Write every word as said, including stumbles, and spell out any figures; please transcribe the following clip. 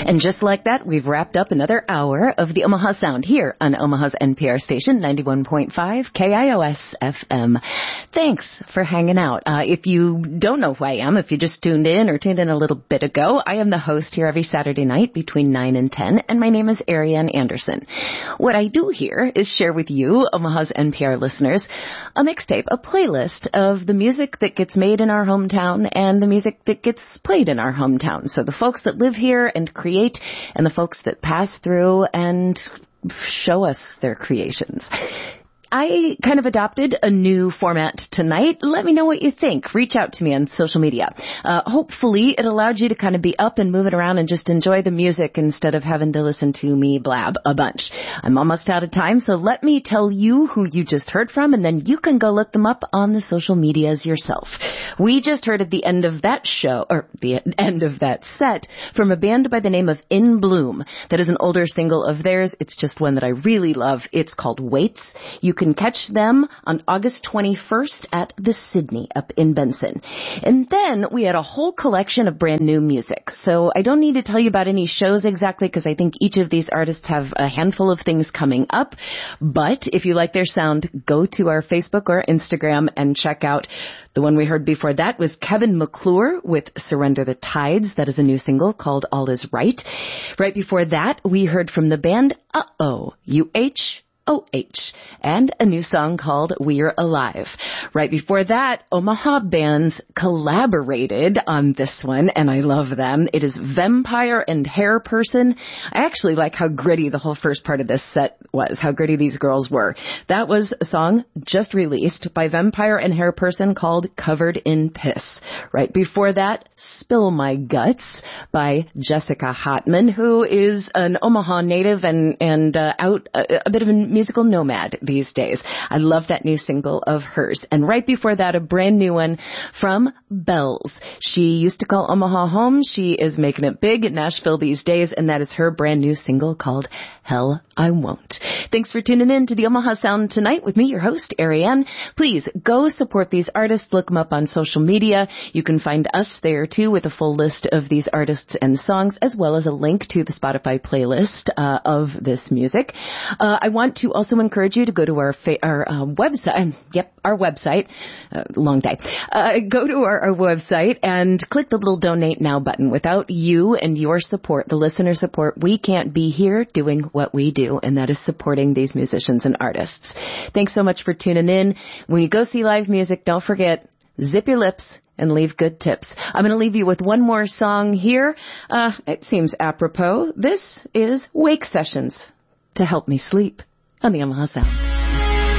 And just like that, we've wrapped up another hour of the Omaha Sound here on Omaha's N P R station, ninety-one point five K I O S F M. Thanks for hanging out. Uh, if you don't know who I am, if you just tuned in or tuned in a little bit ago, I am the host here every Saturday night between nine and ten, and my name is Ariane Anderson. What I do here is share with you, Omaha's N P R listeners, a mixtape, a playlist of the music that gets made in our hometown and the music that gets played in our hometown. So the folks that live here and create and the folks that pass through and show us their creations. I kind of adopted a new format tonight. Let me know what you think. Reach out to me on social media. Uh, hopefully it allowed you to kind of be up and moving around and just enjoy the music instead of having to listen to me blab a bunch. I'm almost out of time, so let me tell you who you just heard from, and then you can go look them up on the social medias yourself. We just heard at the end of that show, or the end of that set, from a band by the name of In Bloom. That is an older single of theirs. It's just one that I really love. It's called Waits. You can catch them on August twenty-first at the Sydney up in Benson. And then we had a whole collection of brand new music. So I don't need to tell you about any shows exactly because I think each of these artists have a handful of things coming up. But if you like their sound, go to our Facebook or Instagram and check out. The one we heard before that was Kevin McClure with Surrender the Tides. That is a new single called All Is Right. Right before that, we heard from the band Uh-Oh, U H O H, and a new song called We're Alive. Right before that, Omaha bands collaborated on this one, and I love them. It is Vampire and Hair Person. I actually like how gritty the whole first part of this set was, how gritty these girls were. That was a song just released by Vampire and Hair Person called Covered in Piss. Right before that, Spill My Guts by Jessica Hotman, who is an Omaha native and, and uh, out a, a bit of a musical nomad these days. I love that new single of hers. And right before that, a brand new one from Bells. She used to call Omaha home. She is making it big in Nashville these days, and that is her brand new single called Hell I Won't. Thanks for tuning in to the Omaha Sound tonight with me, your host, Ariane. Please go support these artists. Look them up on social media. You can find us there too with a full list of these artists and songs, as well as a link to the Spotify playlist uh, of this music. Uh, I want to also encourage you to go to our fa- our uh, website. Yep, our website. Uh, long day. Uh, go to our, our website and click the little Donate Now button. Without you and your support, the listener support, we can't be here doing what we do, and that is supporting these musicians and artists. Thanks so much for tuning in. When you go see live music, don't forget, zip your lips and leave good tips. I'm going to leave you with one more song here. Uh, it seems apropos. This is Wake Sessions to Help Me Sleep on the Omaha Sound.